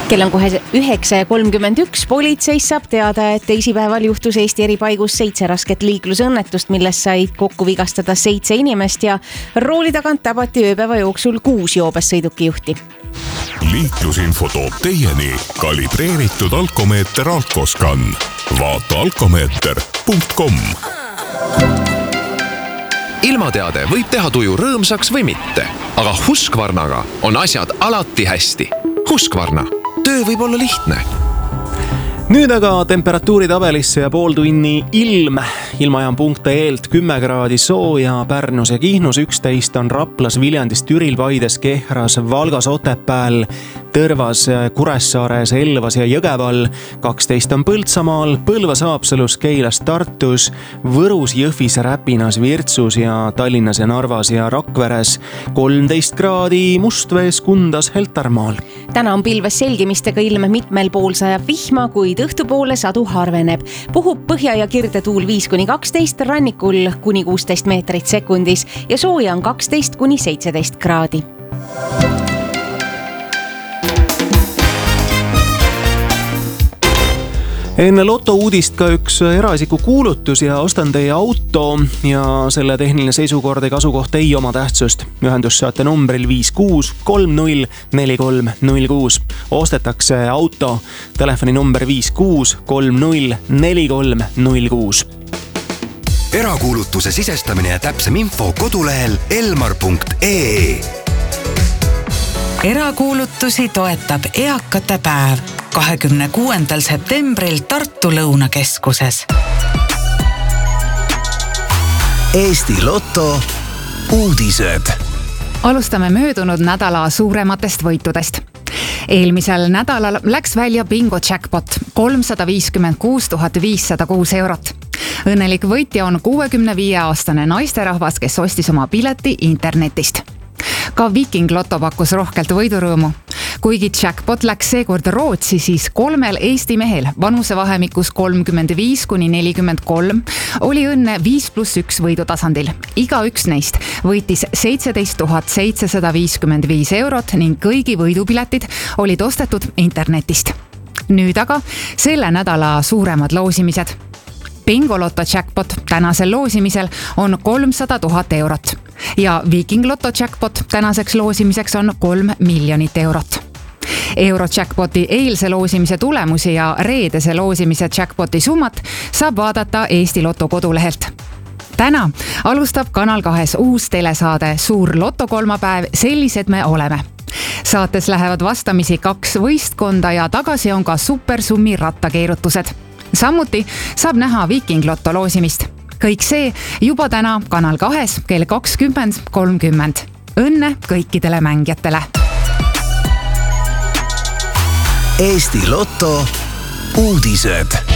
Kell on kohe 9:31. Politseis saab teada, et teisipäeval juhtus Eesti eri paigus 7 rasket liiklusõnnetust, millest said kokku vigastada 7 inimest ja rooli tagant tabati ööpäeva jooksul 6 joobes sõidukijuhti. Liiklusinfo toob teieni kalibreeritud alkomeeter Alkoscan. Vaata alkomeeter.com. Ilmateade võib teha tuju rõõmsaks või mitte, aga Husqvarnaga on asjad alati hästi. Husqvarna. Töö võib olla lihtne. Nüüd aga temperatuuri tabelisse ja pool tunni ilm. Ilmajam.eelt 10 kraadi sooja, Pärnus ja Kihnus 11 on Raplas, Viljandis, Türil, Paides, Kehras, Valgas, Otepääl, Tõrvas, Kuressaares, Elvas ja Jõgeval. 12 on Põltsamaal, Põlvas, Haapsalus, Keilas, Tartus, Võrus, Jõhvis, Räpinas, Virtsus ja Tallinnas ja Narvas ja Rakveres. 13 kraadi Mustvees, Kundas, Heltarmaal. Täna on pilves selgimistega ilm, mitmel pool sajab vihma, kuid õhtupoole sadu harveneb. Puhub põhja- ja kirdetuul 5-12, rannikul kuni 16 meetrit sekundis ja sooja on 12-17 kraadi. Enne loto uudist ka üks eraisiku kuulutus ja ostan teie auto ja selle tehniline seisukord ja kasukoht ei oma tähtsust. Ühendus saate numbril 56304306. Ostetakse auto, telefoni number 56304306. Erakuulutuse sisestamine ja täpsem info kodulehel elmar.ee. Erakuulutusi toetab Eakate päev 26. septembril Tartu Lõunakeskuses. Eesti Lotto uudised. Alustame möödunud nädala suurematest võitudest. Eelmisel nädalal läks välja bingo jackpot 356 506 eurot. Õnnelik võitja on 65-aastane naisterahvas, kes ostis oma pileti internetist. Ka Viking Lotto pakkus rohkelt võidurõõmu. Kuigi jackpot läks seekord Rootsi, siis 3 Eesti mehel vanusevahemikus 35-43 oli õnne 5+1 võidutasandil. Igaüks neist võitis 17 755 eurot ning kõigi võidupiletid olid ostetud internetist. Nüüd aga selle nädala suuremad loosimised. Bingo Lotto jackpot tänasel loosimisel on 300 000 eurot ja Viking Lotto jackpot tänaseks loosimiseks on 3 miljonit eurot. Eurojackpoti eilse loosimise tulemusi ja reedese loosimise jackpoti summat saab vaadata Eesti Lotto kodulehelt. Täna alustab Kanal 2 uus telesaade Suur Lotto kolmapäev, sellised me oleme. Saates lähevad vastamisi 2 võistkonda ja tagasi on ka supersummi rattakeerutused. Samuti saab näha Viking Lotto loosimist. Kõik see juba täna Kanal 2 kell 20.30. Õnne kõikidele mängijatele! Eesti Lotto uudised.